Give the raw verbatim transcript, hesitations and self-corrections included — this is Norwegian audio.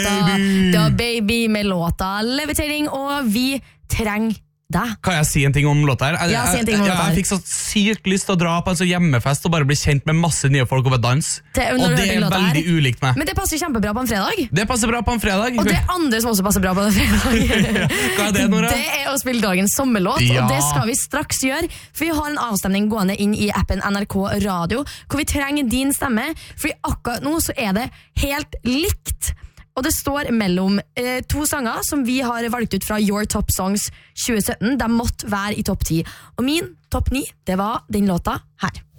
Baby. Da Baby med låta Levitating, og vi trenger deg. Kan jeg si en ting om låta her? Jeg, Ja, si en ting om jeg, låta jeg, her. jeg fikk så sykt lyst til å dra på en sånn hjemmefest og bare bli kjent med masse nye folk og dans. Det, når og du det hørte er låta veldig her. ulikt meg. Men det passer kjempebra på en fredag. Det passer bra på en fredag. Og det andre som også passer bra på en fredag, Hva er det, Nora? det er å spille dagens sommerlåt, Ja. og det skal vi straks gjøre. For vi har en avstemning gående inn i appen N R K Radio, hvor vi trenger din stemme, for akkurat nå så er det helt likt. Og det står mellom eh, to sanger som vi har valgt ut fra Your Top Songs tjue sytten. De måtte være i topp ti. Og min topp ni, det var den låta her.